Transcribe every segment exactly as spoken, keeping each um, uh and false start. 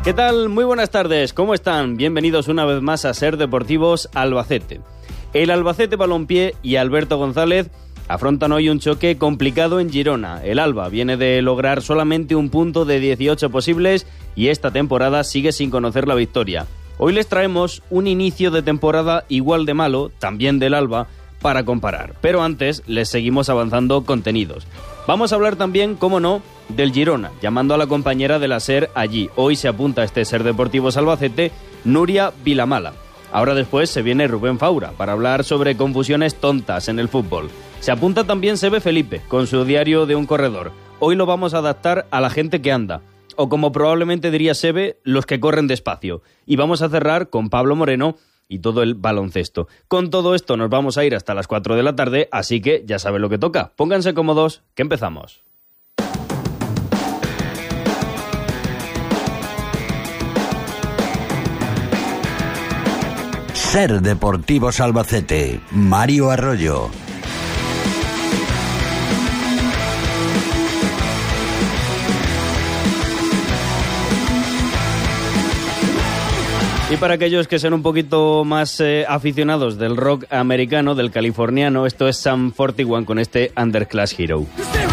¿Qué tal? Muy buenas tardes, ¿cómo están? Bienvenidos una vez más a Ser Deportivos Albacete. El Albacete Balompié y Alberto González afrontan hoy un choque complicado en Girona. El Alba viene de lograr solamente un punto de dieciocho posibles y esta temporada sigue sin conocer la victoria. Hoy les traemos un inicio de temporada igual de malo, también del Alba, para comparar. Pero antes les seguimos avanzando contenidos. Vamos a hablar también, cómo no, del Girona, llamando a la compañera de la SER allí. Hoy se apunta a este Ser Deportivos Albacete Nuria Vilamala. Ahora después se viene Rubén Faura para hablar sobre confusiones tontas en el fútbol. Se apunta también Sebe Felipe con su diario de un corredor. Hoy lo vamos a adaptar a la gente que anda, o como probablemente diría Sebe, los que corren despacio. Y vamos a cerrar con Pablo Moreno y todo el baloncesto. Con todo esto nos vamos a ir hasta las cuatro de la tarde, así que ya saben lo que toca. Pónganse cómodos, que empezamos. Ser Deportivos Albacete, Mario Arroyo. Y para aquellos que sean un poquito más eh, aficionados del rock americano, del californiano, esto es Sum cuarenta y uno con este Underclass Hero.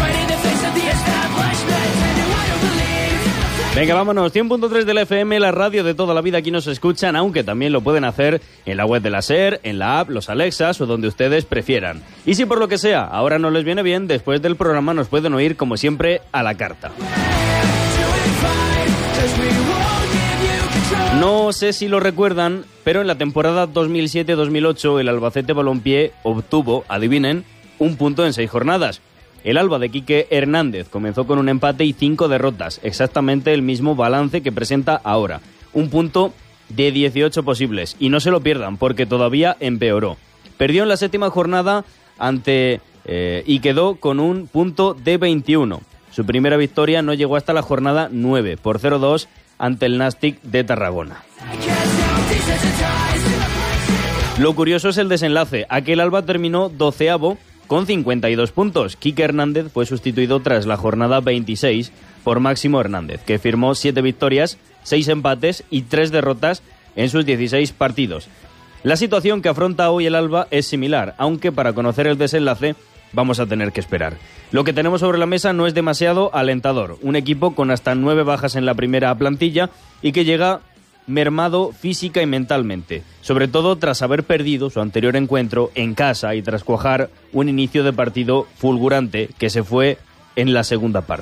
Venga, vámonos, cien punto tres de la F M, la radio de toda la vida, aquí nos escuchan, aunque también lo pueden hacer en la web de la SER, en la app, los Alexas o donde ustedes prefieran. Y si por lo que sea ahora no les viene bien, después del programa nos pueden oír como siempre a la carta. No sé si lo recuerdan, pero en la temporada dos mil siete dos mil ocho el Albacete Balompié obtuvo, adivinen, un punto en seis jornadas. El Alba de Quique Hernández comenzó con un empate y cinco derrotas, exactamente el mismo balance que presenta ahora. Un punto de dieciocho posibles, y no se lo pierdan porque todavía empeoró. Perdió en la séptima jornada ante eh, y quedó con un punto de veintiuno. Su primera victoria no llegó hasta la jornada nueve, por cero dos ante el Nàstic de Tarragona. Lo curioso es el desenlace. Aquel Alba terminó doceavo con cincuenta y dos puntos. Quique Hernández fue sustituido tras la jornada veintiséis por Máximo Hernández, que firmó siete victorias, seis empates y tres derrotas en sus dieciséis partidos. La situación que afronta hoy el Alba es similar, aunque para conocer el desenlace vamos a tener que esperar. Lo que tenemos sobre la mesa no es demasiado alentador. Un equipo con hasta nueve bajas en la primera plantilla y que llega mermado física y mentalmente, sobre todo tras haber perdido su anterior encuentro en casa y tras cuajar un inicio de partido fulgurante que se fue en la segunda parte.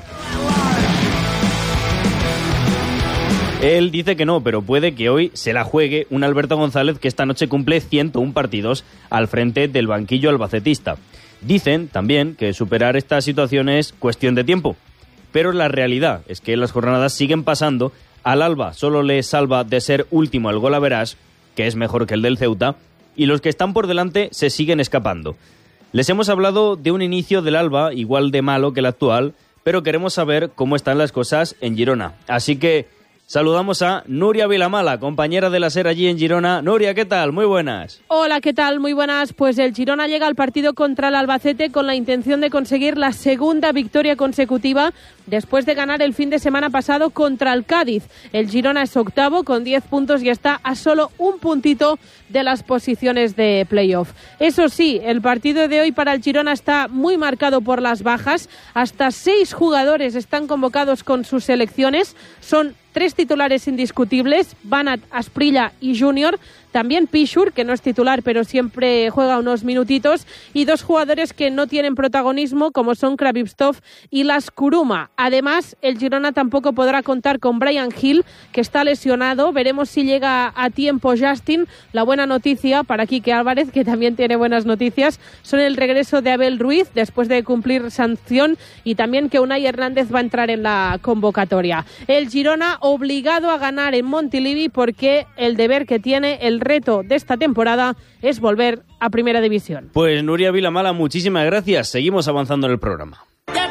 Él dice que no, pero puede que hoy se la juegue un Alberto González que esta noche cumple ciento uno partidos al frente del banquillo albacetista. Dicen también que superar esta situación es cuestión de tiempo, pero la realidad es que las jornadas siguen pasando. Al Alba solo le salva de ser último el golaverage, que es mejor que el del Ceuta, y los que están por delante se siguen escapando. Les hemos hablado de un inicio del Alba igual de malo que el actual, pero queremos saber cómo están las cosas en Girona. Así que saludamos a Nuria Vilamala, compañera de la SER allí en Girona. Nuria, ¿qué tal? Muy buenas. Hola, ¿qué tal? Muy buenas. Pues el Girona llega al partido contra el Albacete con la intención de conseguir la segunda victoria consecutiva después de ganar el fin de semana pasado contra el Cádiz. El Girona es octavo con diez puntos y está a solo un puntito de las posiciones de playoff. Eso sí, el partido de hoy para el Girona está muy marcado por las bajas. Hasta seis jugadores están convocados con sus selecciones. Son tres titulares indiscutibles, Banat, Asprilla y Junior. También Pichur, que no es titular, pero siempre juega unos minutitos. Y dos jugadores que no tienen protagonismo, como son Kravitsov y Las Kuruma. Además, el Girona tampoco podrá contar con Brian Hill, que está lesionado. Veremos si llega a tiempo Justin. La buena noticia para Quique Álvarez, que también tiene buenas noticias, son el regreso de Abel Ruiz, después de cumplir sanción, y también que Unai Hernández va a entrar en la convocatoria. El Girona obligado a ganar en Montilivi, porque el deber que tiene, el reto de esta temporada, es volver a Primera División. Pues Nuria Vilamala, muchísimas gracias. Seguimos avanzando en el programa.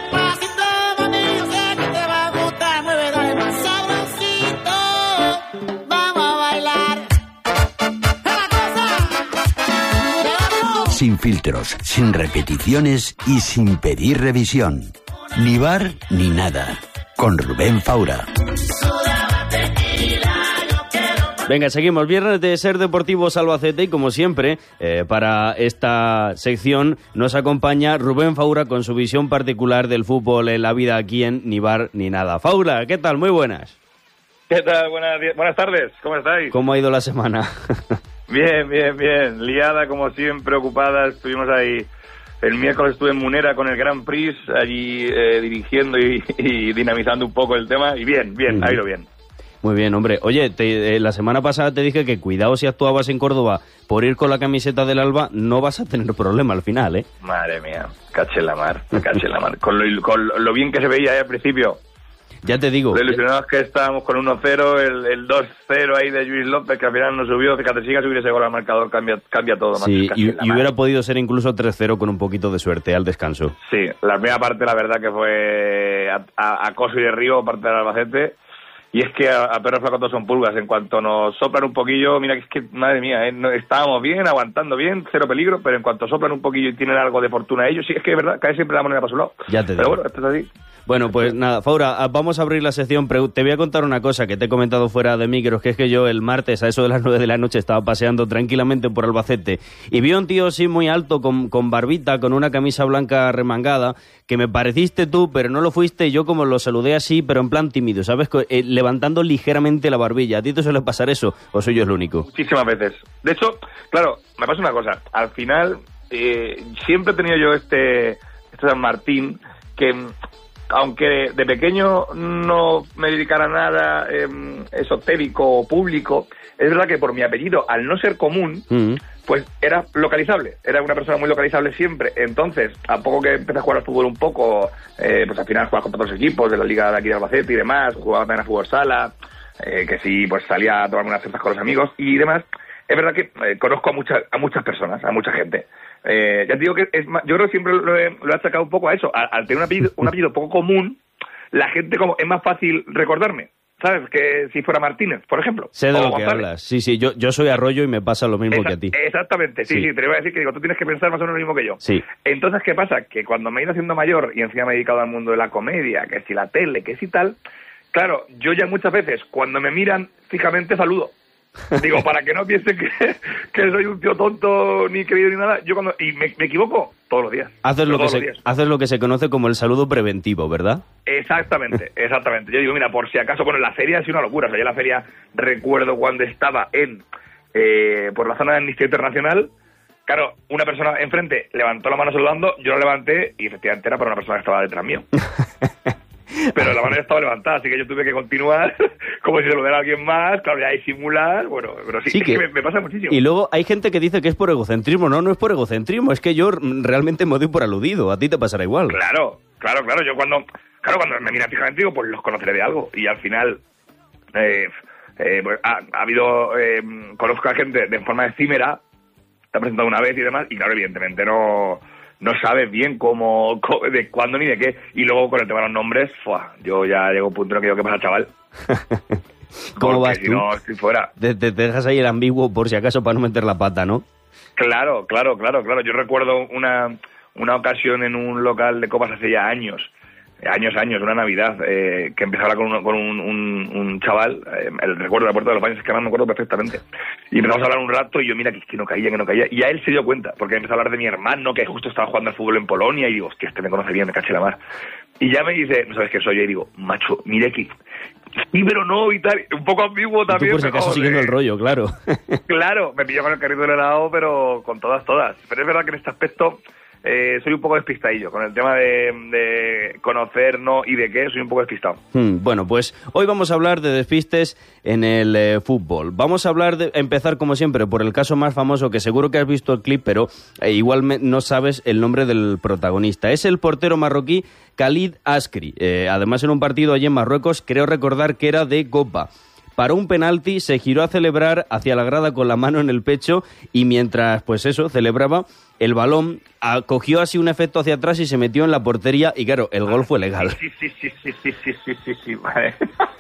Sin filtros, sin repeticiones y sin pedir revisión. Ni bar ni nada. Con Rubén Faura. Venga, seguimos. Viernes de Ser Deportivos Albacete y como siempre, eh, para esta sección nos acompaña Rubén Faura con su visión particular del fútbol en la vida aquí en Ni Bar Ni Nada. Faura, ¿qué tal? Muy buenas. ¿Qué tal? Buenas, buenas tardes. ¿Cómo estáis? ¿Cómo ha ido la semana? Bien, bien, bien. Liada como siempre, ocupada. Estuvimos ahí... El miércoles estuve en Munera con el Grand Prix, allí eh, dirigiendo y, y dinamizando un poco el tema. Y bien, bien, mm. ha ido bien. Muy bien, hombre. Oye, te, eh, la semana pasada te dije que cuidado si actuabas en Córdoba por ir con la camiseta del Alba, no vas a tener problema al final, ¿eh? Madre mía, caché la mar, caché la mar. Con lo, con lo bien que se veía ahí al principio. Ya te digo. Lo ilusionados que estábamos con uno cero, el, el dos cero ahí de Luis López, que al final no subió. Fíjate, si subir ese gol al marcador cambia, cambia todo. Sí, y, y hubiera podido ser incluso tres cero con un poquito de suerte al descanso. Sí, la primera parte la verdad que fue a, a, acoso y derribo parte del Albacete. Y es que a, a perro flaco todos son pulgas. En cuanto nos soplan un poquillo, mira que es que, madre mía, ¿eh? No, estábamos bien, aguantando bien, cero peligro, pero en cuanto soplan un poquillo y tienen algo de fortuna ellos, sí, es que es verdad, cae siempre la moneda para su lado. Ya te digo. Pero bueno, esto es así. Bueno, pues nada, Faura, vamos a abrir la sección. Te voy a contar una cosa que te he comentado fuera de micros, que es que yo el martes a eso de las nueve de la noche estaba paseando tranquilamente por Albacete y vi a un tío así muy alto, con, con barbita, con una camisa blanca remangada, que me pareciste tú, pero no lo fuiste, y yo como lo saludé así, pero en plan tímido, ¿sabes? Eh, levantando ligeramente la barbilla. ¿A ti te suele pasar eso o soy yo el único? Muchísimas veces. De hecho, claro, me pasa una cosa. Al final, eh, siempre he tenido yo este, este San Martín, que... aunque de pequeño no me dedicara a nada eh, esotérico o público, es verdad que por mi apellido, al no ser común, mm. pues era localizable, era una persona muy localizable siempre. Entonces, a poco que empecé a jugar al fútbol un poco, eh, pues al final jugaba contra otros equipos de la liga de aquí de Albacete y demás, jugaba también a fútbol sala, eh, que sí, pues salía a tomarme unas cervezas con los amigos y demás. Es verdad que eh, conozco a muchas a muchas personas, a mucha gente. Eh, ya te digo que es más, yo creo que siempre lo he, lo he achacado un poco a eso. Al, al tener un apellido, un apellido poco común, la gente como es más fácil recordarme, ¿sabes? Que si fuera Martínez, por ejemplo. Sé de lo que hablas. Sí, sí, yo, yo soy Arroyo y me pasa lo mismo Esa, que a ti. Exactamente, sí, sí, sí, te iba a decir que digo, tú tienes que pensar más o menos lo mismo que yo. Sí. Entonces, ¿qué pasa? Que cuando me he ido haciendo mayor y encima me he dedicado al mundo de la comedia, que si la tele, que si tal, claro, yo ya muchas veces, cuando me miran fijamente, saludo. Digo, para que no piensen que, que soy un tío tonto, ni querido ni nada. Yo cuando y me, me equivoco todos los días. Haces lo, que se, haces lo que se conoce como el saludo preventivo, ¿verdad? Exactamente, exactamente. Yo digo, mira, por si acaso, bueno, la feria es una locura. O sea, yo la feria recuerdo cuando estaba en eh, por la zona de Amnistía Internacional. Claro, una persona enfrente levantó la mano saludando, yo la levanté y efectivamente era para una persona que estaba detrás mío. Pero la mano ya estaba levantada, así que yo tuve que continuar como si se lo diera a alguien más, claro, ya disimular, bueno, pero sí, sí que, es que me, me pasa muchísimo. Y luego hay gente que dice que es por egocentrismo. No, no es por egocentrismo, es que yo realmente me doy por aludido, a ti te pasará igual. Claro, claro, claro, yo cuando, claro, cuando me miran fijamente digo, pues los conoceré de algo, y al final, eh, eh, pues, ha, ha habido, eh, conozco a gente de forma efímera, te ha presentado una vez y demás, y claro, evidentemente no... no sabes bien cómo, cómo, de cuándo ni de qué. Y luego con el tema de los nombres, ¡fua! Yo ya llego a un punto en el que digo, ¿qué pasa, chaval? ¿Cómo vas si tú? No, estoy fuera. Te, te dejas ahí el ambiguo por si acaso para no meter la pata, ¿no? Claro, claro, claro, claro. Yo recuerdo una, una ocasión en un local de copas hace ya años, años, años, una Navidad, eh, que empezaba con, un, con un, un, un chaval, eh, el recuerdo de la Puerta de los Baños, es que además me acuerdo perfectamente. Y empezamos a hablar un rato y yo, mira, que, que no caía, que no caía. Y a él se dio cuenta, porque empezó a hablar de mi hermano, que justo estaba jugando al fútbol en Polonia, y digo, hostia, este me conoce bien, me caché la mar. Y ya me dice, ¿no sabes qué soy yo? Y digo, macho, mire que... sí, pero no, y tal, un poco ambiguo también. Y tú por si acaso siguiendo el rollo, claro. Claro, me pilló con el carrito del helado, pero con todas, todas. Pero es verdad que en este aspecto... Eh, soy un poco despistadillo con el tema de, de conocer, no y de qué, soy un poco despistado. Hmm, bueno, pues hoy vamos a hablar de despistes en el eh, fútbol. Vamos a hablar de empezar, como siempre, por el caso más famoso, que seguro que has visto el clip, pero eh, igual me, no sabes el nombre del protagonista. Es el portero marroquí Khalid Askri. Eh, además, en un partido allí en Marruecos, creo recordar que era de Copa. Paró un penalti, se giró a celebrar hacia la grada con la mano en el pecho y mientras, pues eso, celebraba, el balón cogió así un efecto hacia atrás y se metió en la portería y claro, el gol fue legal. Sí, sí, sí, sí, sí, sí, sí, sí, sí, vale.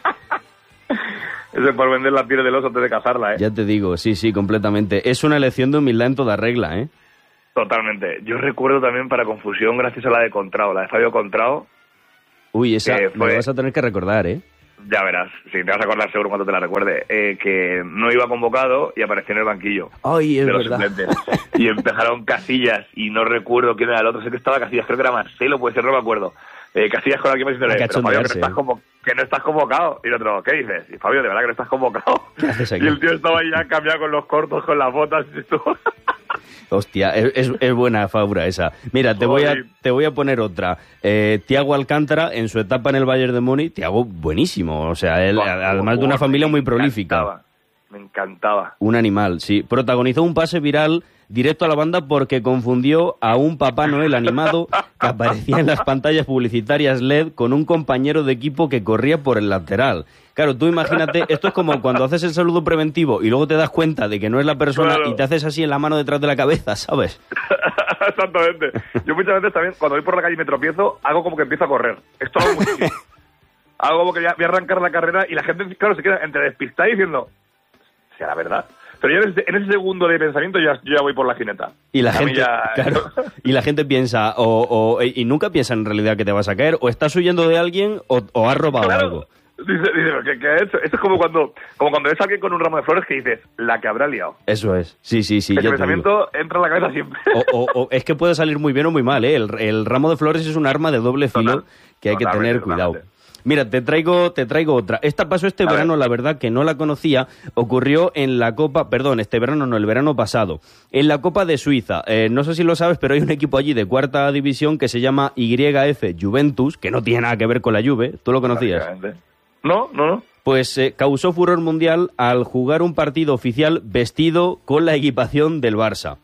Eso es por vender la piel del oso antes de cazarla, ¿eh? Ya te digo, sí, sí, completamente. Es una lección de humildad en toda regla, ¿eh? Totalmente. Yo recuerdo también, para confusión, gracias a la de Contrao, la de Fabio Contrao. Uy, esa fue... me vas a tener que recordar, ¿eh? Ya verás, si te vas a acordar seguro cuando te la recuerde, eh, que no iba convocado y apareció en el banquillo. Ay, es de los verdad. suplentes. Y empezaron Casillas y no recuerdo quién era el otro, sé que estaba Casillas, creo que era Marcelo, puede ser, no me acuerdo. Eh, Casillas con alguien más diciendo, pero Fabio, que no, estás convo- que no estás convocado. Y el otro, ¿qué dices? Y Fabio, de verdad que no estás convocado. ¿Qué haces aquí? Y el tío estaba ahí ya cambiado con los cortos, con las botas y todo. Hostia, es, es, es buena fabra esa. Mira, te voy a, te voy a poner otra. Eh, Thiago Alcántara, en su etapa en el Bayern de Múnich, Thiago buenísimo. O sea, él, Buah, además buah, de una familia muy me prolífica. encantaba, me encantaba. Un animal, sí. Protagonizó un pase viral directo a la banda porque confundió a un Papá Noel animado que aparecía en las pantallas publicitarias L E D con un compañero de equipo que corría por el lateral. Claro, tú imagínate, esto es como cuando haces el saludo preventivo y luego te das cuenta de que no es la persona Claro. y te haces así en la mano detrás de la cabeza, ¿sabes? Exactamente. Yo muchas veces también, cuando voy por la calle y me tropiezo, hago como que empiezo a correr. Esto lo hago muchísimo. Hago como que ya voy a arrancar la carrera y la gente, claro, se queda entre despistada y diciendo, sea la verdad. Pero yo en ese, en ese segundo de pensamiento yo ya, yo ya voy por la jineta. Y la A mí gente, ya- claro, y la gente piensa, o, o- y nunca piensa en realidad que te vas a caer, o estás huyendo de alguien o, o has robado Claro. algo. Dice, dice ¿qué, qué ha hecho? Esto es como cuando, como cuando ves a alguien con un ramo de flores que dices, la que habrá liado. Eso es, sí, sí, sí. Ese ya te digo. pensamiento entra en la cabeza siempre. O, o- o es que puede salir muy bien o muy mal, ¿eh? El, el ramo de flores es un arma de doble filo Total, que hay que totalmente, tener cuidado. totalmente. Mira, te traigo, te traigo otra. Esta pasó este A verano, ver. la verdad que no la conocía. Ocurrió en la Copa, perdón, este verano no, el verano pasado. En la Copa de Suiza. Eh, no sé si lo sabes, pero hay un equipo allí de cuarta división que se llama Y F Juventus, que no tiene nada que ver con la Juve. ¿Tú lo conocías? Básicamente. No, no, no. Pues eh, causó furor mundial al jugar un partido oficial vestido con la equipación del Barça.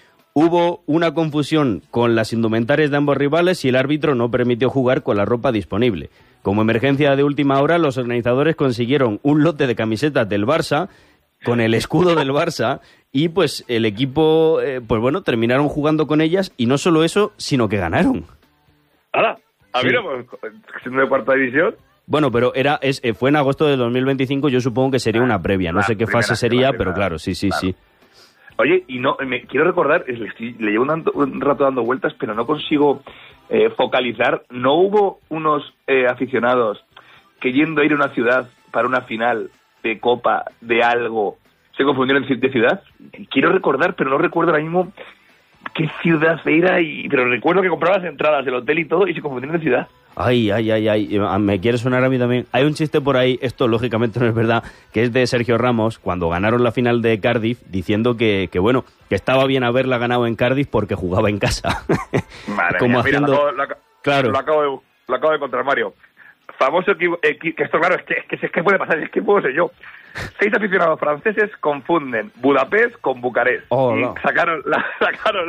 Hubo una confusión con las indumentarias de ambos rivales y el árbitro no permitió jugar con la ropa disponible. Como emergencia de última hora, los organizadores consiguieron un lote de camisetas del Barça con el escudo del Barça y pues el equipo, eh, pues bueno, terminaron jugando con ellas y no solo eso, sino que ganaron. ¡Hala! A mí Sí. no, pues, siendo de cuarta división. Bueno, pero era es, eh, fue en agosto de dos mil veinticinco, yo supongo que sería una previa, no la sé qué primera, fase sería, la pero primera. claro, sí, sí, Claro. sí. Oye, y no, me quiero recordar, le, estoy- le llevo un, ando- un rato dando vueltas, pero no consigo eh, focalizar. ¿No hubo unos eh, aficionados que yendo a ir a una ciudad para una final de Copa de algo se confundieron de ciudad? Quiero recordar, pero no recuerdo ahora mismo qué ciudad era, y, pero recuerdo que compraba las entradas del hotel y todo y se confundieron de ciudad. Ay, ay, ay, ay, me quiere sonar a mí también. Hay un chiste por ahí, esto lógicamente no es verdad, que es de Sergio Ramos, cuando ganaron la final de Cardiff, diciendo que, que bueno, que estaba bien haberla ganado en Cardiff porque jugaba en casa. Madre Como mía, haciendo... mira, lo, acabo- lo acabo- Claro. lo acabo de, lo acabo de encontrar, Mario. Famoso equipo, equi- que esto claro, es que, es que, es que puede pasar, es que puedo ser yo. Seis aficionados franceses confunden Budapest con Bucarest. Oh, y no. sacaron, la sacaron.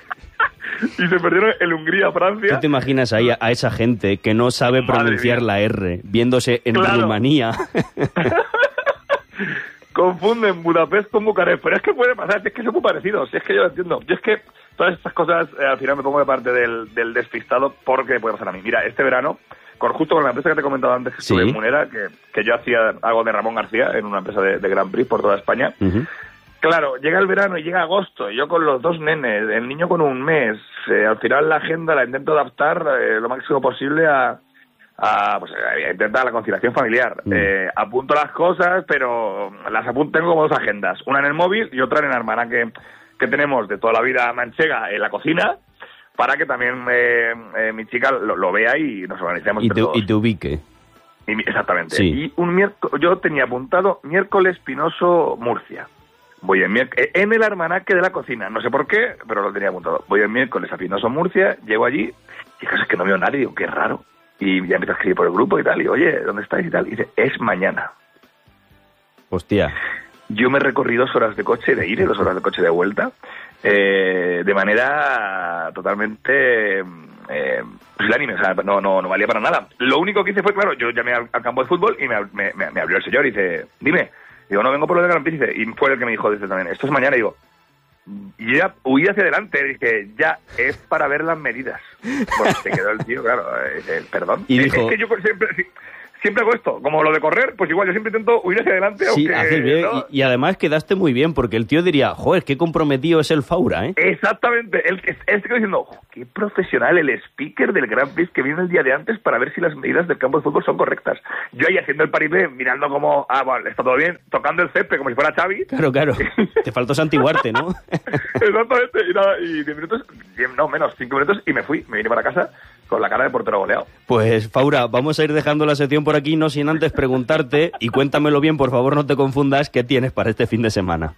Y se perdieron el Hungría-Francia. ¿Tú te imaginas ahí a, a esa gente que no sabe Madre pronunciar mía. la R, viéndose en Claro. Rumanía? Confunden Budapest con Bucarest, pero es que puede pasar, es que son muy parecidos, si es que yo lo entiendo. Yo es que todas estas cosas eh, al final me pongo de parte del, del despistado porque puede pasar a mí. Mira, este verano, con, justo con la empresa que te he comentado antes, que Sí. estuve en Munera, que, que yo hacía algo de Ramón García en una empresa de, de Grand Prix por toda España. Ujú. Claro, llega el verano y llega agosto, y yo con los dos nenes, el niño con un mes, eh, al final la agenda la intento adaptar eh, lo máximo posible a, a, pues, a intentar la conciliación familiar. Mm. Eh, apunto las cosas, pero las apunto, tengo como dos agendas, una en el móvil y otra en el almanaque que tenemos de toda la vida manchega en la cocina, para que también eh, eh, mi chica lo, lo vea y nos organicemos Y entre te, todos. y te ubique. Y mi- exactamente. Sí. Y un miércoles, yo tenía apuntado miércoles Pinoso Murcia. Voy en, miérc- eh, en el almanaque de la cocina, no sé por qué, pero lo tenía apuntado. Voy el miércoles a Pinoso Murcia, llego allí, y es que no veo a nadie, digo, qué raro. Y ya empiezo a escribir por el grupo y tal, y oye, ¿dónde estáis? Y tal, y dice, es mañana. Hostia. Yo me recorrí dos horas de coche de ida y dos horas de coche de vuelta, eh, de manera totalmente eh, pusilánime, o sea, no, no, no valía para nada. Lo único que hice fue, claro, yo llamé al, al campo de fútbol y me, me, me, me abrió el señor y dice, dime. Digo, no, vengo por lo de Gran Prix, dice, y fue el que me dijo, dice también, esto es mañana, y digo, y ya huí hacia adelante, dije, ya, es para ver las medidas. Pues se quedó el tío, claro, eh, eh, perdón. Y Es- dijo- es que yo siempre, siempre hago esto. Como lo de correr, pues igual yo siempre intento huir hacia adelante. Sí, aunque, haces bien. ¿no? Y, y además quedaste muy bien, porque el tío diría, joder, qué comprometido es el Faura, ¿eh? Exactamente. Él está diciendo, oh, qué profesional el speaker del Grand Prix que viene el día de antes para ver si las medidas del campo de fútbol son correctas. Yo ahí haciendo el paripé, mirando como, ah, bueno, está todo bien, tocando el césped como si fuera Xavi. Claro, claro. Te faltó santiguarte, ¿no? Exactamente. Y nada, y diez minutos, diez, no, menos, cinco minutos, y me fui. Me vine para casa con la cara de portero goleado. Pues, Faura, vamos a ir dejando la sección por aquí, no sin antes preguntarte, y cuéntamelo bien, por favor, no te confundas, ¿qué tienes para este fin de semana?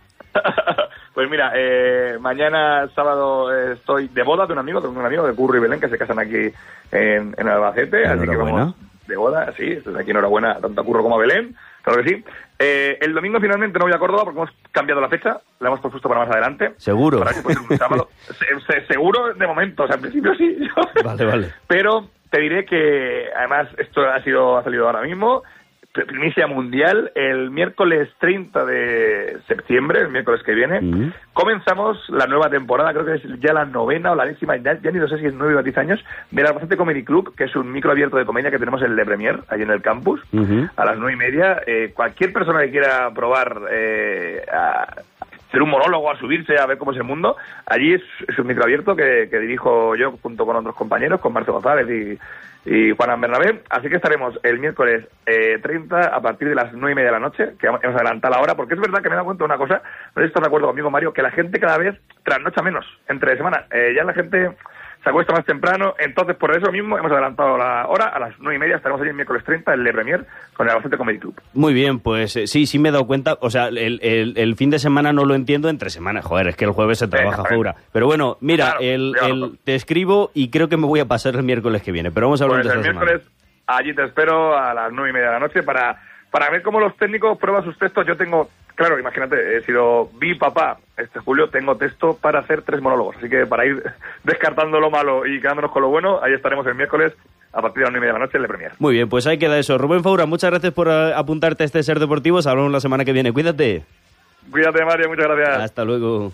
Pues mira, eh, mañana sábado eh, estoy de boda de un amigo, de un amigo de Curro y Belén, que se casan aquí en, en Albacete, así que vamos de boda, sí, desde aquí enhorabuena tanto a Curro como a Belén, claro que sí. Eh, el domingo finalmente no voy a Córdoba porque hemos cambiado la fecha, la hemos puesto para más adelante. ¿Seguro? Para que pueda ser un sábado. se, se, seguro de momento, o sea, en principio sí. Vale, vale. Pero te diré que, además, esto ha sido ha salido ahora mismo, primicia mundial, el miércoles treinta de septiembre, el miércoles que viene, mm. comenzamos la nueva temporada, creo que es ya la novena o la décima, ya, ya ni no sé si es nueve o diez años, del Albacete Comedy Club, que es un micro abierto de comedia que tenemos en Le Premier, ahí en el campus, uh-huh. a las nueve y media. Eh, cualquier persona que quiera probar eh, a hacer un monólogo, a subirse, a ver cómo es el mundo, allí es, es un micro abierto que, que dirijo yo junto con otros compañeros, con Marcio González y y Juan Bernabé, así que estaremos el miércoles eh, treinta a partir de las nueve y media de la noche, que hemos adelantado la hora, porque es verdad que me he dado cuenta de una cosa, no sé si estás de acuerdo conmigo, Mario, que la gente cada vez trasnocha menos entre semana, eh, ya la gente se acuesta más temprano, entonces por eso mismo hemos adelantado la hora, a las nueve y media estaremos allí el miércoles treinta en Le Premier con el Albacete Comedy Club. Muy bien, pues eh, sí, sí me he dado cuenta, o sea, el, el, el fin de semana no lo entiendo, entre semana, joder, es que el jueves se trabaja, eh, Faura. Pero bueno, mira, claro, el, el, te escribo y creo que me voy a pasar el miércoles que viene, pero vamos a hablar pues de esta el miércoles, semana. Allí te espero a las nueve y media de la noche para, para ver cómo los técnicos prueban sus textos. Yo tengo, claro, imagínate, he sido bipapá este julio, tengo texto para hacer tres monólogos, así que para ir descartando lo malo y quedándonos con lo bueno, ahí estaremos el miércoles a partir de las nueve y media de la noche en Le Premier. Muy bien, pues ahí queda eso. Rubén Faura, muchas gracias por uh, apuntarte a este Ser Deportivos. Hablamos la semana que viene. Cuídate. Cuídate, Mario. Muchas gracias. Hasta luego.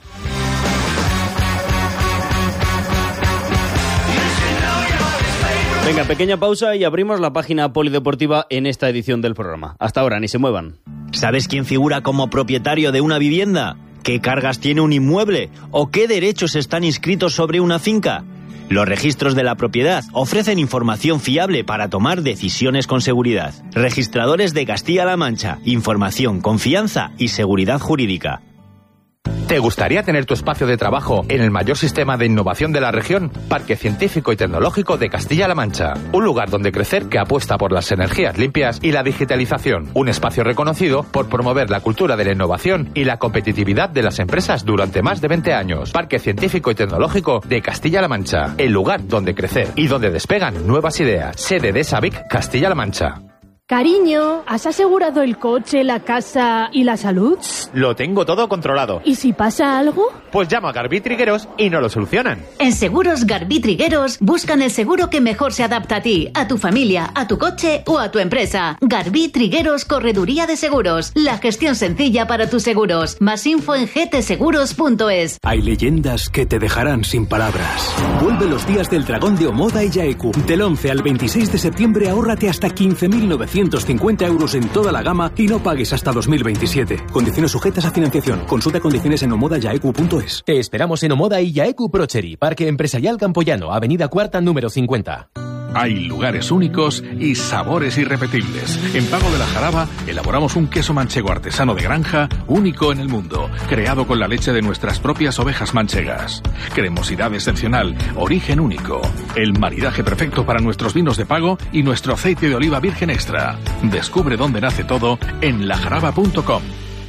Venga, pequeña pausa y abrimos la página polideportiva en esta edición del programa. Hasta ahora, ni se muevan. ¿Sabes quién figura como propietario de una vivienda? ¿Qué cargas tiene un inmueble? ¿O qué derechos están inscritos sobre una finca? Los registros de la propiedad ofrecen información fiable para tomar decisiones con seguridad. Registradores de Castilla-La Mancha. Información, confianza y seguridad jurídica. ¿Te gustaría tener tu espacio de trabajo en el mayor sistema de innovación de la región? Parque Científico y Tecnológico de Castilla-La Mancha. Un lugar donde crecer que apuesta por las energías limpias y la digitalización. Un espacio reconocido por promover la cultura de la innovación y la competitividad de las empresas durante más de veinte años. Parque Científico y Tecnológico de Castilla-La Mancha. El lugar donde crecer y donde despegan nuevas ideas. Sede de SABIC Castilla-La Mancha. Cariño, ¿has asegurado el coche, la casa y la salud? Lo tengo todo controlado. ¿Y si pasa algo? Pues llamo a Garbí Trigueros y no lo solucionan. En Seguros Garbí Trigueros buscan el seguro que mejor se adapta a ti, a tu familia, a tu coche o a tu empresa. Garbí Trigueros Correduría de Seguros. La gestión sencilla para tus seguros. Más info en g t seguros punto es. Hay leyendas que te dejarán sin palabras. Vuelve los días del dragón de Omoda y Yaeku. Del once al veintiséis de septiembre ahórrate hasta quince mil novecientos cincuenta euros en toda la gama y no pagues hasta dos mil veintisiete. Condiciones sujetas a financiación. Consulta condiciones en omoda yaeku punto es. Te esperamos en Omoda y Yaeku Procheri, Parque Empresarial Campoyano, Avenida Cuarta, número cincuenta. Hay lugares únicos y sabores irrepetibles. En Pago de la Jaraba elaboramos un queso manchego artesano de granja único en el mundo, creado con la leche de nuestras propias ovejas manchegas. Cremosidad excepcional, origen único. El maridaje perfecto para nuestros vinos de Pago y nuestro aceite de oliva virgen extra. Descubre dónde nace todo en la jaraba punto com.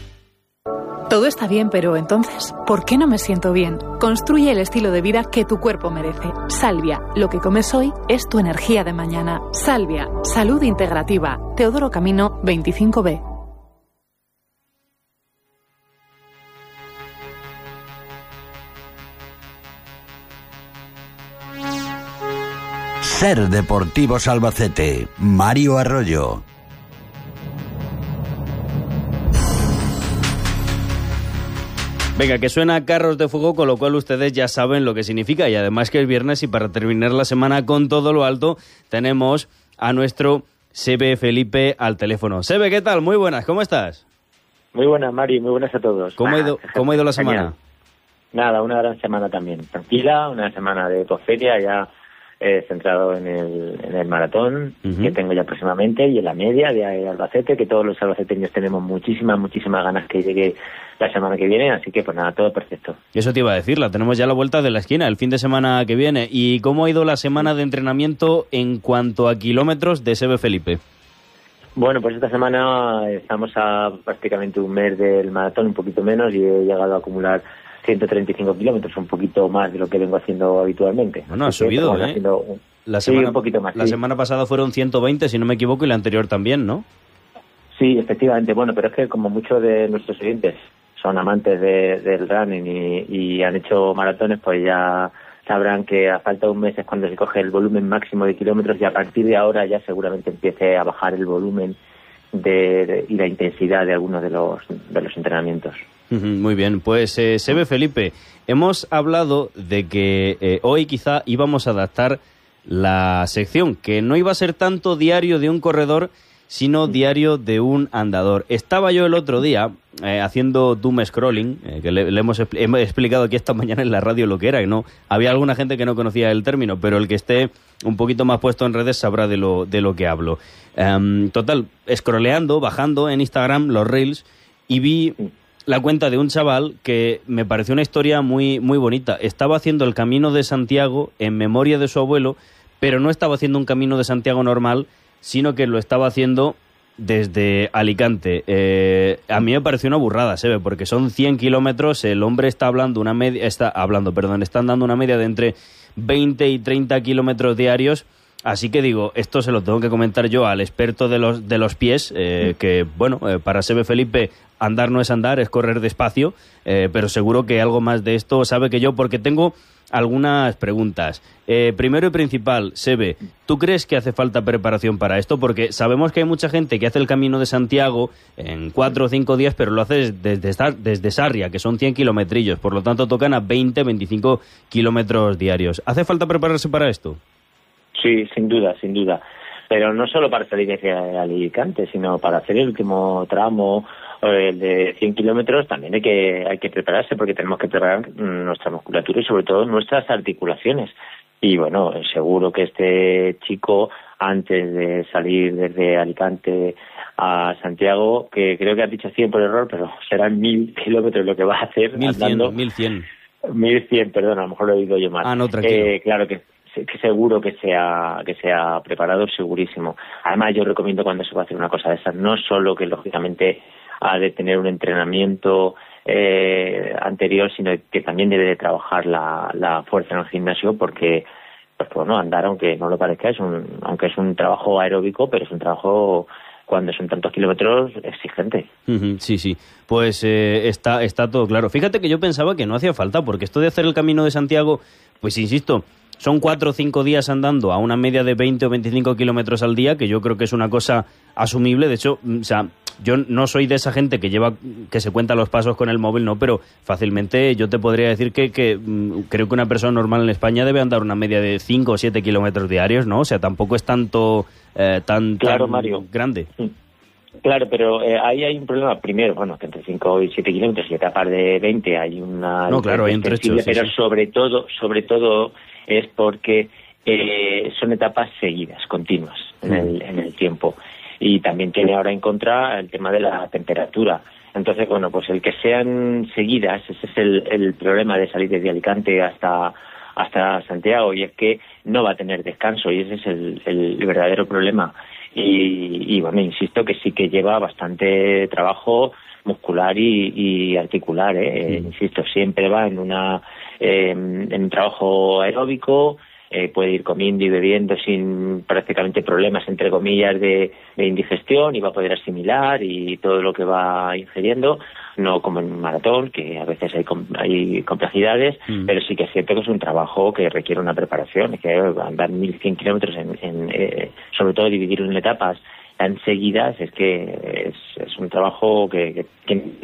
Todo está bien, pero entonces, ¿por qué no me siento bien? Construye el estilo de vida que tu cuerpo merece. Salvia, lo que comes hoy es tu energía de mañana. Salvia, salud integrativa. Teodoro Camino, veinticinco B. Ser Deportivos Albacete, Mario Arroyo. Venga, que suena Carros de Fuego, con lo cual ustedes ya saben lo que significa. Y además que es viernes y para terminar la semana con todo lo alto tenemos a nuestro Sebe Felipe al teléfono. Sebe, ¿qué tal? Muy buenas, ¿cómo estás? Muy buenas, Mari, muy buenas a todos. ¿Cómo ha ido, ¿cómo ha ido la semana? Genial. Nada, una gran semana también. Tranquila, una semana de posferia ya eh, centrado en el, en el maratón uh-huh. que tengo ya próximamente y en la media de Albacete, que todos los albaceteños tenemos muchísimas, muchísimas ganas que llegue la semana que viene, así que pues nada, todo perfecto. Eso te iba a decir, la tenemos ya a la vuelta de la esquina, el fin de semana que viene. ¿Y cómo ha ido la semana de entrenamiento en cuanto a kilómetros de Sebe Felipe? Bueno, pues esta semana estamos a prácticamente un mes del maratón, un poquito menos, y he llegado a acumular ciento treinta y cinco kilómetros, un poquito más de lo que vengo haciendo habitualmente. Bueno, ha subido, bueno, ¿eh? Un... La semana, sí, un poquito más. La sí. semana pasada fueron ciento veinte, si no me equivoco, y la anterior también, ¿no? Sí, efectivamente. Bueno, pero es que como muchos de nuestros oyentes son amantes de, del running y, y han hecho maratones, pues ya sabrán que a falta de un mes es cuando se coge el volumen máximo de kilómetros y a partir de ahora ya seguramente empiece a bajar el volumen de, de, y la intensidad de algunos de los, de los entrenamientos. Muy bien, pues eh, Sebe Felipe, hemos hablado de que eh, hoy quizá íbamos a adaptar la sección, que no iba a ser tanto diario de un corredor, sino diario de un andador. Estaba yo el otro día eh, haciendo doom scrolling, eh, que le, le hemos, expl- hemos explicado aquí esta mañana en la radio lo que era, y no había alguna gente que no conocía el término, pero el que esté un poquito más puesto en redes sabrá de lo, de lo que hablo. Um, total, scrolleando, bajando en Instagram los reels, y vi la cuenta de un chaval que me pareció una historia muy, muy bonita. Estaba haciendo el Camino de Santiago en memoria de su abuelo, pero no estaba haciendo un Camino de Santiago normal, sino que lo estaba haciendo desde Alicante. Eh, a mí me pareció una burrada, Sebe, porque son cien kilómetros, el hombre está hablando una media, está hablando, perdón, están dando una media de entre veinte y treinta kilómetros diarios. Así que digo, esto se lo tengo que comentar yo al experto de los de los pies, eh, que bueno, eh, para Sebe Felipe andar no es andar, es correr despacio, eh, pero seguro que algo más de esto sabe que yo, porque tengo algunas preguntas. Eh, primero y principal, Sebe, ¿tú crees que hace falta preparación para esto? Porque sabemos que hay mucha gente que hace el Camino de Santiago en cuatro o cinco días, pero lo hace desde, desde Sarria, que son cien kilometrillos, por lo tanto tocan a veinte, veinticinco kilómetros diarios. ¿Hace falta prepararse para esto? Sí, sin duda, sin duda. Pero no solo para salir de Alicante, sino para hacer el último tramo, el de cien kilómetros, también hay que hay que prepararse, porque tenemos que preparar nuestra musculatura y sobre todo nuestras articulaciones. Y bueno, seguro que este chico, antes de salir desde Alicante a Santiago, que creo que has dicho cien por error, pero serán mil kilómetros lo que va a hacer. mil cien, mil cien. mil cien, perdón, a lo mejor lo he oído yo mal. Ah, no, tranquilo. Eh, claro que que seguro que sea que sea preparado, segurísimo. Además, yo recomiendo cuando se va a hacer una cosa de esas, no solo que lógicamente ha de tener un entrenamiento eh, anterior, sino que también debe de trabajar la, la fuerza en el gimnasio, porque pues bueno, andar, aunque no lo parezca, es un aunque es un trabajo aeróbico, pero es un trabajo, cuando son tantos kilómetros, exigente. Uh-huh, sí, sí. Pues eh, está, está todo claro. Fíjate que yo pensaba que no hacía falta, porque esto de hacer el Camino de Santiago, pues insisto, son cuatro o cinco días andando a una media de veinte o veinticinco kilómetros al día, que yo creo que es una cosa asumible. De hecho, o sea, yo no soy de esa gente que lleva que se cuenta los pasos con el móvil, no, pero fácilmente yo te podría decir que, que creo que una persona normal en España debe andar una media de cinco o siete kilómetros diarios, ¿no? O sea, tampoco es tanto eh, tan, claro, tan Mario. grande. Sí. Claro, pero eh, ahí hay un problema. Primero, bueno, que entre cinco y siete kilómetros y etapas de veinte hay una... No, claro, hay un trecho. Sí, pero sí. sobre todo, sobre todo es porque eh, son etapas seguidas, continuas en, mm. el, en el tiempo. Y también tiene ahora en contra el tema de la temperatura. Entonces, bueno, pues el que sean seguidas, ese es el, el problema de salir desde Alicante hasta hasta Santiago, y es que no va a tener descanso, y ese es el, el verdadero problema. Y, y bueno, insisto que sí que lleva bastante trabajo muscular y, y articular, ¿eh? Mm. Insisto, siempre va en una eh, en un trabajo aeróbico, eh, puede ir comiendo y bebiendo sin prácticamente problemas, entre comillas, de, de indigestión, y va a poder asimilar y todo lo que va ingiriendo, no como en un maratón, que a veces hay, hay complejidades, mm. pero sí que es cierto que es un trabajo que requiere una preparación, es que andar mil cien kilómetros, en, en, eh, sobre todo dividirlo en etapas tan seguidas, es que es, es un trabajo que, que, que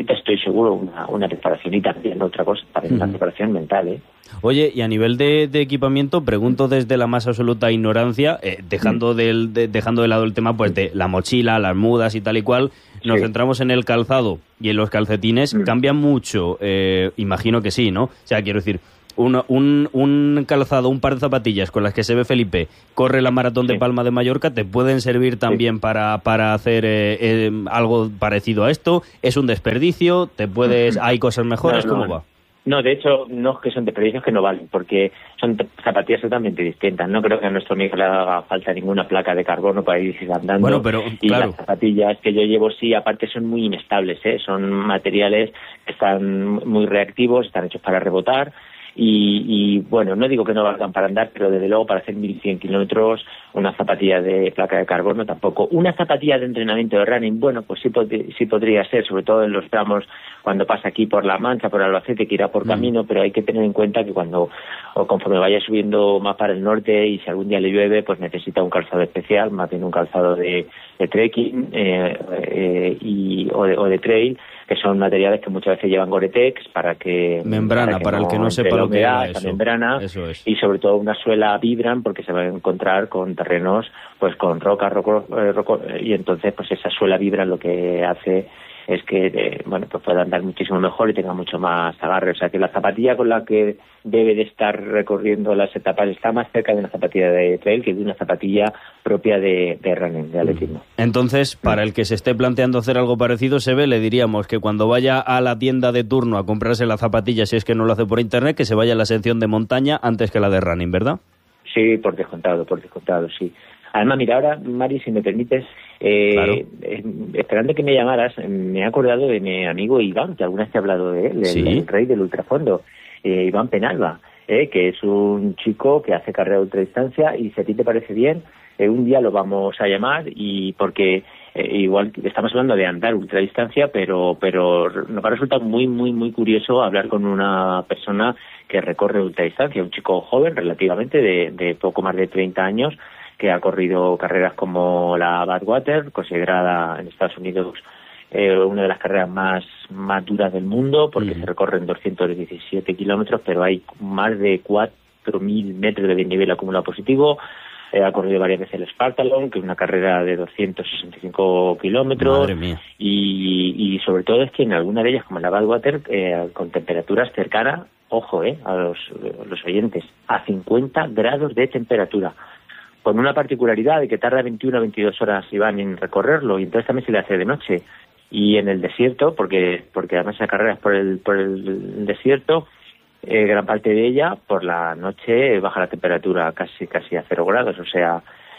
necesita, estoy seguro, una, una preparación y también otra cosa, también una preparación mental, ¿eh? Oye, y a nivel de, de equipamiento, pregunto desde la más absoluta ignorancia, eh, dejando, del, de, dejando de lado el tema pues de la mochila, las mudas y tal y cual, nos sí. centramos en el calzado y en los calcetines. Mm. ¿Cambia mucho? Eh, imagino que sí, ¿no? O sea, quiero decir, un, un, un calzado, un par de zapatillas con las que se ve Felipe, corre la maratón sí. de Palma de Mallorca, ¿te pueden servir también sí. para, para hacer eh, eh, algo parecido a esto? ¿Es un desperdicio? ¿Te puedes ¿Hay cosas mejores? No, no, ¿Cómo va? No, de hecho, no es que son desperdicios, que no valen, porque son zapatillas totalmente distintas. No creo que a nuestro amigo le haga falta ninguna placa de carbono para ir andando. Bueno, pero, y claro. las zapatillas que yo llevo, sí, aparte son muy inestables, ¿eh? Son materiales que están muy reactivos, están hechos para rebotar. Y, y bueno, no digo que no valgan para andar, pero desde luego para hacer mil cien kilómetros, una zapatilla de placa de carbono tampoco. Una zapatilla de entrenamiento de running, bueno, pues sí, pod- sí podría ser, sobre todo en los tramos cuando pasa aquí por La Mancha, por Albacete, que irá por camino, mm. pero hay que tener en cuenta que cuando, o conforme vaya subiendo más para el norte y si algún día le llueve, pues necesita un calzado especial, más bien un calzado de, de trekking eh, eh, y, o, de, o de trail, que son materiales que muchas veces llevan Gore-Tex para que... Membrana, para, que para no, el que no sepa lo que humedad, es esa membrana, eso es. Y sobre todo una suela Vibram, porque se va a encontrar con terrenos, pues con roca, roco, eh, roco, y entonces pues esa suela Vibram lo que hace es que, eh, bueno, pues pueda andar muchísimo mejor y tenga mucho más agarre. O sea, que la zapatilla con la que debe de estar recorriendo las etapas está más cerca de una zapatilla de trail que de una zapatilla propia de, de running, de atletismo. Entonces, para el que se esté planteando hacer algo parecido, se ve, le diríamos que cuando vaya a la tienda de turno a comprarse la zapatilla, si es que no lo hace por internet, que se vaya a la sección de montaña antes que la de running, ¿verdad? Sí, por descontado, por descontado, sí. Además, mira, ahora, Mari, si me permites, eh, claro. eh, esperando que me llamaras, me he acordado de mi amigo Iván, que alguna vez te he hablado de él, ¿Sí? el, el rey del ultrafondo, eh, Iván Penalba, eh, que es un chico que hace carrera de ultradistancia, y si a ti te parece bien, eh, un día lo vamos a llamar, y porque eh, igual estamos hablando de andar ultradistancia, pero, pero nos va a resultar muy, muy, muy curioso hablar con una persona que recorre ultradistancia, un chico joven relativamente, de, de poco más de treinta años, que ha corrido carreras como la Badwater, considerada en Estados Unidos eh, una de las carreras más, más duras del mundo, porque mm. se recorren doscientos diecisiete kilómetros, pero hay más de cuatro mil metros de desnivel acumulado positivo. Eh, ha corrido varias veces el Spartathlon, que es una carrera de doscientos sesenta y cinco kilómetros. Madre mía. Y, y sobre todo es que en alguna de ellas, como la Badwater, eh, con temperaturas cercanas, ojo, eh, a los, los oyentes, a cincuenta grados de temperatura. Con una particularidad de que tarda veintiuna a veintidós horas Iván en recorrerlo, y entonces también se le hace de noche. Y en el desierto, porque porque además esa carrera es por el, por el desierto, eh, gran parte de ella, por la noche baja la temperatura casi casi a cero grados, o sea...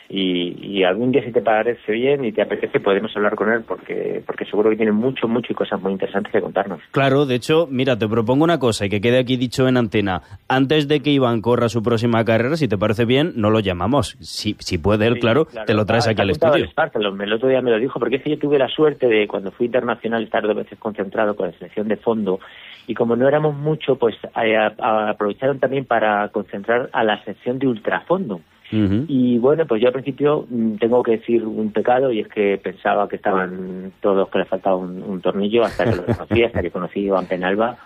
Y, y algún día, si te parece bien y te apetece, podemos hablar con él, porque porque seguro que tiene mucho, mucho y cosas muy interesantes que contarnos. Claro, de hecho, mira, te propongo una cosa y que quede aquí dicho en antena. Antes de que Iván corra su próxima carrera, si te parece bien, no lo llamamos. Si, si puede él, sí, claro, claro, te lo traes aquí al estudio. El, el otro día me lo dijo, porque es que yo tuve la suerte de, cuando fui internacional, estar dos veces concentrado con la selección de fondo, y como no éramos mucho, pues a, a, aprovecharon también para concentrar a la sección de ultrafondo. Uh-huh. Y bueno, pues yo al principio tengo que decir un pecado, y es que pensaba que estaban todos, que les faltaba un, un tornillo, hasta que lo conocí, hasta que conocí a Iván Penalba,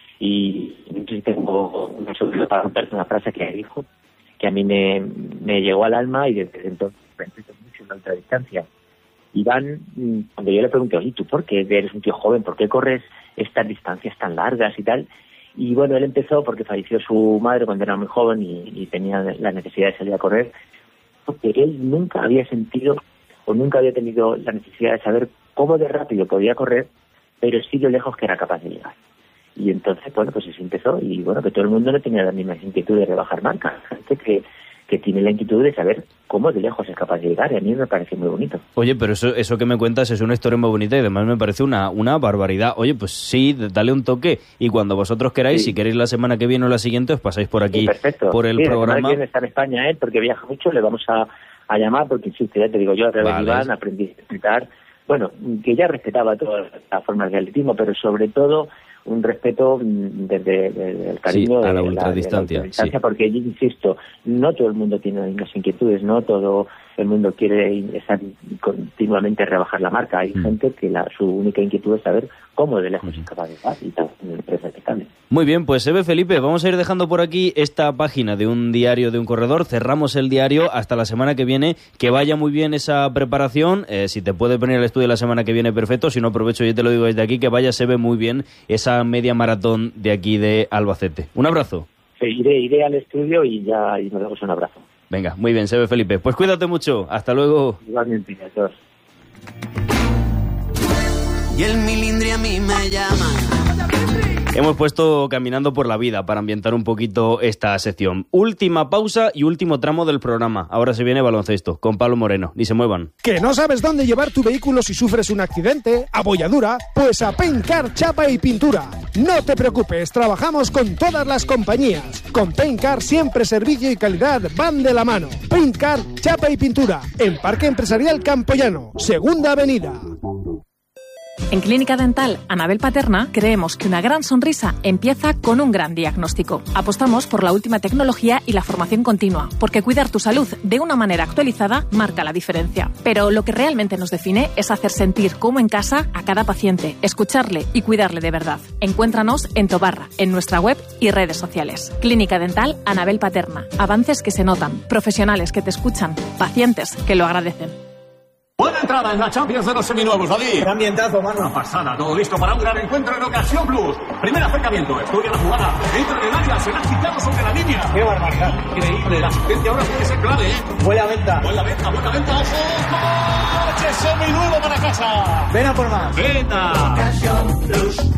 y entonces tengo una solución para contarte una frase que dijo, que a mí me, me llegó al alma, y desde entonces respeto mucho la ultradistancia. Iván, cuando yo le pregunté, oye, ¿tú por qué eres un tío joven? ¿Por qué corres estas distancias tan largas y tal? Y bueno, él empezó porque falleció su madre cuando era muy joven y, y tenía la necesidad de salir a correr, porque él nunca había sentido o nunca había tenido la necesidad de saber cómo de rápido podía correr, pero sí lo lejos que era capaz de llegar. Y entonces, bueno, pues eso empezó, y bueno, que todo el mundo no tenía las mismas inquietudes de bajar marcas, gente que, que tiene la inquietud de saber cómo de lejos es capaz de llegar, y a mí me parece muy bonito. Oye, pero eso eso que me cuentas es una historia muy bonita, y además me parece una, una barbaridad. Oye, pues sí, dale un toque, y cuando vosotros queráis, sí. si queréis la semana que viene o la siguiente, os pasáis por aquí, sí, por el sí, programa. La semana que viene está en España, ¿eh? Porque viaja mucho, le vamos a, a llamar, porque insisto, ya te digo, yo a través vale. de Iván aprendí a explicar, bueno, que ya respetaba todas las formas de atletismo, pero sobre todo un respeto desde el cariño sí, a la de ultradistancia, la, de la ultradistancia sí. Porque yo insisto, no todo el mundo tiene las mismas inquietudes, no todo el mundo quiere estar continuamente rebajar la marca. Hay mm. gente que la, su única inquietud es saber cómo de lejos es capaz de estar y tal, en empresas de cambio. Muy bien, pues Eve Felipe, vamos a ir dejando por aquí esta página de un diario de un corredor. Cerramos el diario hasta la semana que viene. Que vaya muy bien esa preparación. Eh, si te puedes venir al estudio la semana que viene, perfecto. Si no, aprovecho y te lo digo desde aquí, que vaya, se ve muy bien esa media maratón de aquí de Albacete. Un abrazo. Sí, iré, iré al estudio y ya y nos damos un abrazo. Venga, muy bien, Sebe Felipe. Pues cuídate mucho. Hasta luego. Igualmente, adiós. Y el milindri a mí me llama. Hemos puesto Caminando por la Vida para ambientar un poquito esta sección. Última pausa y último tramo del programa. Ahora se viene baloncesto con Pablo Moreno. Ni se muevan. ¿Que no sabes dónde llevar tu vehículo si sufres un accidente, abolladura? Pues a Paintcar Chapa y Pintura. No te preocupes, trabajamos con todas las compañías. Con Paintcar siempre servicio y calidad van de la mano. Paintcar Chapa y Pintura, en Parque Empresarial Campoyano, Segunda Avenida. En Clínica Dental Anabel Paterna creemos que una gran sonrisa empieza con un gran diagnóstico. Apostamos por la última tecnología y la formación continua, porque cuidar tu salud de una manera actualizada marca la diferencia. Pero lo que realmente nos define es hacer sentir como en casa a cada paciente, escucharle y cuidarle de verdad. Encuéntranos en Tobarra, en nuestra web y redes sociales. Clínica Dental Anabel Paterna. Avances que se notan, profesionales que te escuchan, pacientes que lo agradecen. Buena entrada en la Champions de los seminuevos, David. Qué ambientazo, mano. Una pasada, todo listo para un gran encuentro en Ocasión Plus. Primer acercamiento, estudia la jugada. Entra en el área, será quitado sobre la línea. Qué barbaridad. Increíble, la asistencia ahora puede ser clave, ¿eh? Buena venta. Buena venta, buena venta, ojo. ¡Coche seminuevo para casa! Ven a por más. Venta. Ocasión Plus.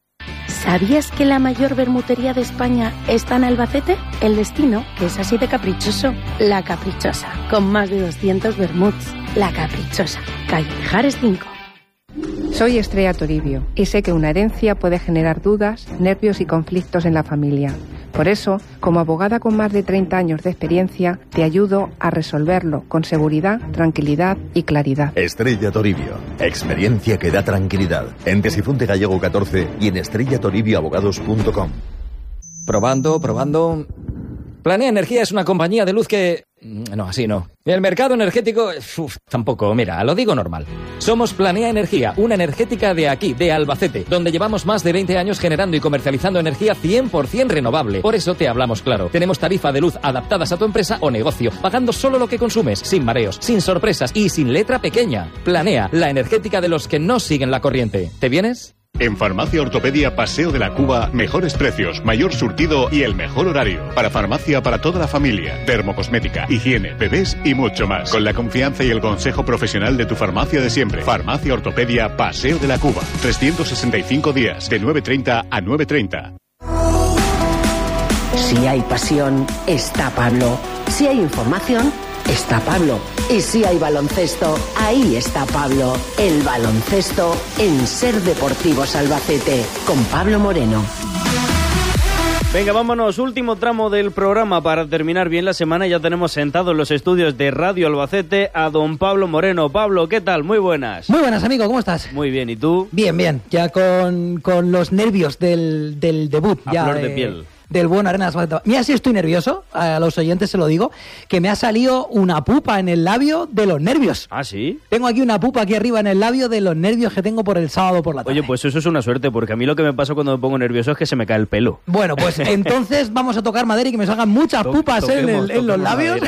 ¿Sabías que la mayor bermutería de España está en Albacete? El destino, que es así de caprichoso. La Caprichosa, con más de doscientos bermuds. La Caprichosa, calle Mijares cinco. Soy Estrella Toribio y sé que una herencia puede generar dudas, nervios y conflictos en la familia. Por eso, como abogada con más de treinta años de experiencia, te ayudo a resolverlo con seguridad, tranquilidad y claridad. Estrella Toribio. Experiencia que da tranquilidad. En Tesifunte Gallego catorce y en estrella toribio abogados punto com. Probando, probando... Planea Energía es una compañía de luz que... No, así no. El mercado energético... Uf, tampoco, mira, lo digo normal. Somos Planea Energía, una energética de aquí, de Albacete, donde llevamos más de veinte años generando y comercializando energía cien por ciento renovable. Por eso te hablamos claro. Tenemos tarifa de luz adaptadas a tu empresa o negocio, pagando solo lo que consumes, sin mareos, sin sorpresas y sin letra pequeña. Planea, la energética de los que no siguen la corriente. ¿Te vienes? En Farmacia Ortopedia Paseo de la Cuba, mejores precios, mayor surtido y el mejor horario. Para farmacia para toda la familia, dermocosmética, higiene, bebés y mucho más. Con la confianza y el consejo profesional de tu farmacia de siempre. Farmacia Ortopedia Paseo de la Cuba. trescientos sesenta y cinco días, de nueve treinta a nueve treinta. Si hay pasión, está Pablo. Si hay información, está Pablo. Y si hay baloncesto, ahí está Pablo. El baloncesto en Ser Deportivos Albacete, con Pablo Moreno. Venga, vámonos, último tramo del programa para terminar bien la semana. Ya tenemos sentado en los estudios de Radio Albacete a don Pablo Moreno. Pablo, ¿qué tal? Muy buenas. Muy buenas, amigo, ¿cómo estás? Muy bien, ¿y tú? Bien, bien, ya con, con los nervios del, del debut. A ya, flor de eh, piel. Del buen Arenas. Mira si estoy nervioso, a los oyentes se lo digo, que me ha salido una pupa en el labio de los nervios. ¿Ah, sí? Tengo aquí una pupa aquí arriba en el labio de los nervios que tengo por el sábado por la tarde. Oye, pues eso es una suerte, porque a mí lo que me pasa cuando me pongo nervioso es que se me cae el pelo. Bueno, pues entonces vamos a tocar madera y que me salgan muchas To- pupas toquemos, en, el- en los toquemos labios.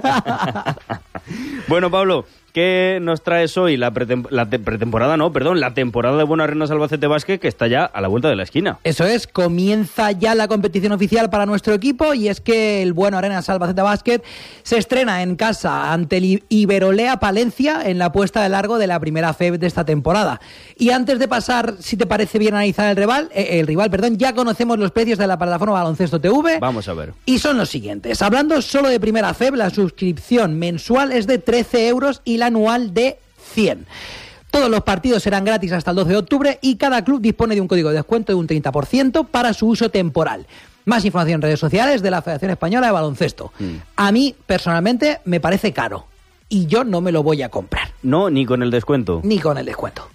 Bueno, Pablo, ¿qué nos traes hoy? La, pretem- la te- pretemporada, no, perdón, la temporada de Buenas Arenas Albacete Basket, que está ya a la vuelta de la esquina. Eso es, comienza ya la competición oficial para nuestro equipo y es que el Bueno Arenas Albacete Basket se estrena en casa ante el I- Iberolea Palencia en la puesta de largo de la primera F E B de esta temporada. Y antes de pasar, si te parece bien analizar el rival, eh, el rival, perdón, ya conocemos los precios de la plataforma Baloncesto T V. Vamos a ver. Y son los siguientes. Hablando solo de primera F E B, la suscripción mensual es de trece euros y la anual de cien. Todos los partidos serán gratis hasta el doce de octubre y cada club dispone de un código de descuento de un treinta por ciento para su uso temporal. Más información en redes sociales de la Federación Española de Baloncesto. Mm. A mí, personalmente, me parece caro y yo no me lo voy a comprar. No, ni con el descuento. Ni con el descuento.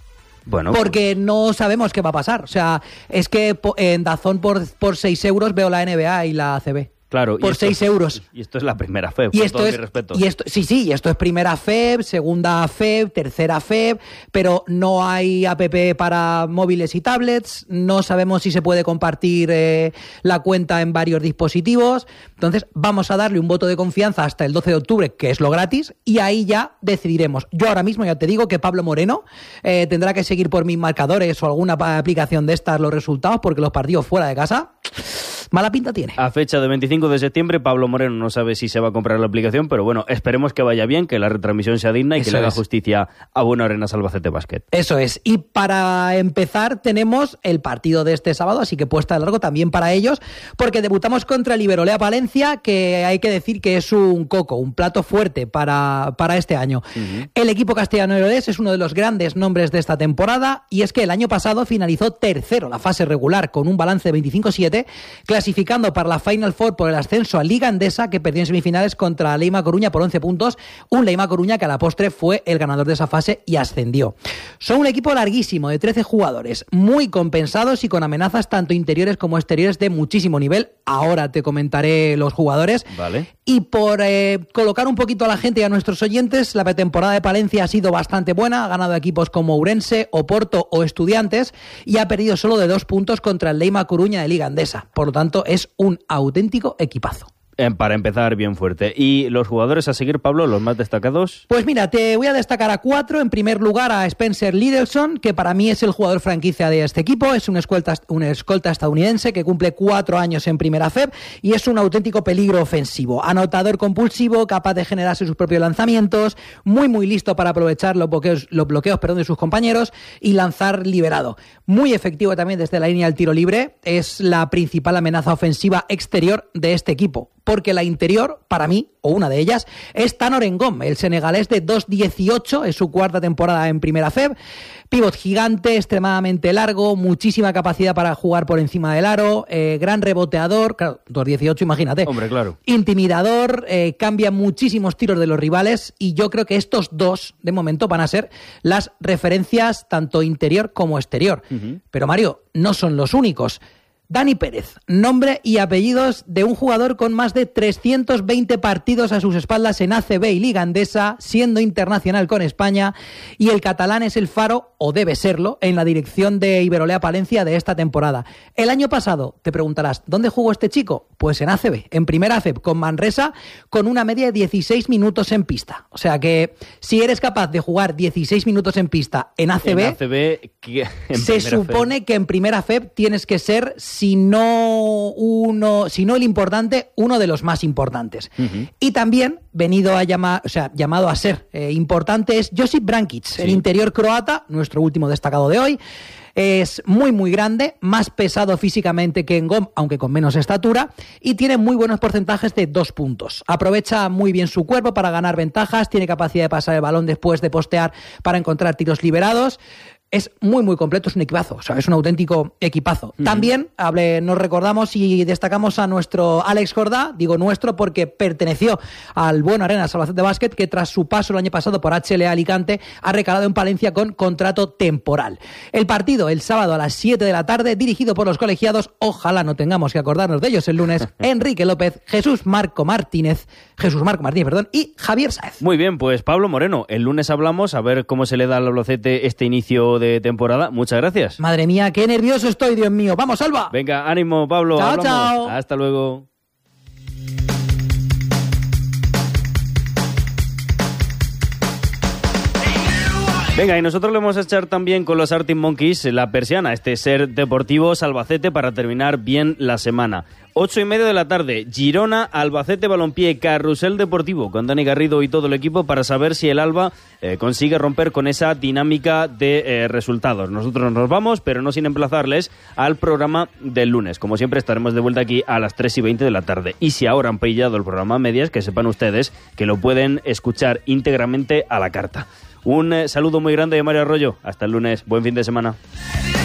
Bueno, porque no sabemos qué va a pasar. O sea, es que en DAZN por, por seis euros veo la N B A y la A C B. Claro, por seis euros. Y esto es la primera F E B, y con esto todo es, mi respeto. Y esto, sí, sí, y esto es primera F E B, segunda F E B, tercera F E B, pero no hay app para móviles y tablets, no sabemos si se puede compartir eh, la cuenta en varios dispositivos. Entonces vamos a darle un voto de confianza hasta el doce de octubre, que es lo gratis, y ahí ya decidiremos. Yo ahora mismo ya te digo que Pablo Moreno eh, tendrá que seguir por mis marcadores o alguna aplicación de estas los resultados, porque los partidos fuera de casa... mala pinta tiene. A fecha de veinticinco de septiembre, Pablo Moreno no sabe si se va a comprar la aplicación, pero bueno, esperemos que vaya bien, que la retransmisión sea digna y Eso que le haga es. justicia a Buena Arenas Albacete Basket. Eso es. Y para empezar tenemos el partido de este sábado, así que puesta de largo también para ellos, porque debutamos contra el Iberolea Palencia, que hay que decir que es un coco, un plato fuerte para, para este año. Uh-huh. El equipo castellano-leonés es uno de los grandes nombres de esta temporada, y es que el año pasado finalizó tercero la fase regular con un balance de veinticinco siete, clasificando para la Final Four por el ascenso a Liga Endesa, que perdió en semifinales contra Leima Coruña por once puntos, un Leima Coruña que a la postre fue el ganador de esa fase y ascendió. Son un equipo larguísimo de trece jugadores, muy compensados y con amenazas tanto interiores como exteriores de muchísimo nivel. Ahora te comentaré los jugadores. Vale. Y por eh, colocar un poquito a la gente y a nuestros oyentes, la pretemporada de Palencia ha sido bastante buena, ha ganado equipos como Ourense, Oporto o Estudiantes y ha perdido solo de dos puntos contra el Leima Coruña de Liga Endesa. Por lo tanto, es un auténtico equipazo. Para empezar bien fuerte. ¿Y los jugadores a seguir, Pablo, los más destacados? Pues mira, te voy a destacar a cuatro. En primer lugar a Spencer Lidelson, que para mí es el jugador franquicia de este equipo. Es un escolta, un escolta estadounidense que cumple cuatro años en primera F E B y es un auténtico peligro ofensivo. Anotador compulsivo, capaz de generarse sus propios lanzamientos, muy muy listo para aprovechar los bloqueos, los bloqueos perdón, de sus compañeros y lanzar liberado. Muy efectivo también desde la línea del tiro libre. Es la principal amenaza ofensiva exterior de este equipo. Porque la interior, para mí, o una de ellas, es Tanor Ngom, el senegalés de dos dieciocho, es su cuarta temporada en primera F E B. Pívot gigante, extremadamente largo, muchísima capacidad para jugar por encima del aro, eh, gran reboteador, claro, dos dieciocho, imagínate. Hombre, claro. Intimidador, eh, cambia muchísimos tiros de los rivales y yo creo que estos dos, de momento, van a ser las referencias tanto interior como exterior. Uh-huh. Pero, Mario, no son los únicos. Dani Pérez, nombre y apellidos de un jugador con más de trescientos veinte partidos a sus espaldas en A C B y Liga Endesa, siendo internacional con España, y el catalán es el faro, o debe serlo, en la dirección de Iberolea Palencia de esta temporada. El año pasado, te preguntarás, ¿dónde jugó este chico? Pues en A C B, en primera F E B, con Manresa, con una media de dieciséis minutos en pista. O sea que, si eres capaz de jugar dieciséis minutos en pista en A C B, en A C B que en se supone F E B. Que en primera F E B tienes que ser... Si no, uno, si no el importante, uno de los más importantes. Uh-huh. Y también venido a llamar, o sea, llamado a ser eh, importante es Josip Brankic, sí. El interior croata, nuestro último destacado de hoy. Es muy, muy grande, más pesado físicamente que Ngom, aunque con menos estatura, y tiene muy buenos porcentajes de dos puntos. Aprovecha muy bien su cuerpo para ganar ventajas, tiene capacidad de pasar el balón después de postear para encontrar tiros liberados. Es muy, muy completo, es un equipazo, o sea, es un auténtico equipazo. Uh-huh. También hable, nos recordamos y destacamos a nuestro Alex Jordá, digo nuestro porque perteneció al Buena Arenas Albacete Basket, que tras su paso el año pasado por H L A Alicante ha recalado en Palencia con contrato temporal. El partido el sábado a las siete de la tarde, dirigido por los colegiados, ojalá no tengamos que acordarnos de ellos el lunes, Enrique López, Jesús Marco Martínez, Jesús Marco Martínez, perdón, y Javier Sáez. Muy bien, pues Pablo Moreno, el lunes hablamos a ver cómo se le da al Albacete este inicio de de temporada. Muchas gracias. Madre mía, qué nervioso estoy, Dios mío. ¡Vamos, Alba! Venga, ánimo, Pablo. Chao, hablamos. Chao. Hasta luego. Venga, y nosotros le vamos a echar también con los Arctic Monkeys la persiana, este Ser Deportivos Albacete, para terminar bien la semana. Ocho y media de la tarde, Girona, Albacete Balompié, Carrusel Deportivo, con Dani Garrido y todo el equipo para saber si el Alba eh, consigue romper con esa dinámica de eh, resultados. Nosotros nos vamos, pero no sin emplazarles al programa del lunes. Como siempre, estaremos de vuelta aquí a las tres y veinte de la tarde. Y si ahora han pillado el programa a medias, que sepan ustedes que lo pueden escuchar íntegramente a la carta. Un eh, saludo muy grande de Mario Arroyo. Hasta el lunes. Buen fin de semana.